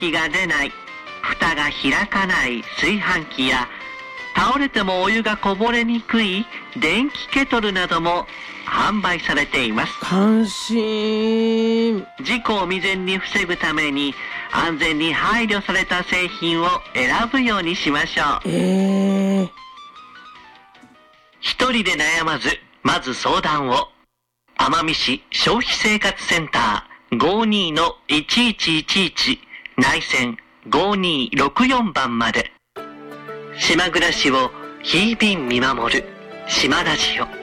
気が出ない、蓋が開かない炊飯器や、倒れてもお湯がこぼれにくい電気ケトルなども販売されています。 関心。 事故を未然に防ぐために安全に配慮された製品を選ぶようにしましょう。一人で悩まず、まず相談を。奄美市消費生活センター 52-1111 内線5264番まで。島暮らしを日々見守る島ラジオ。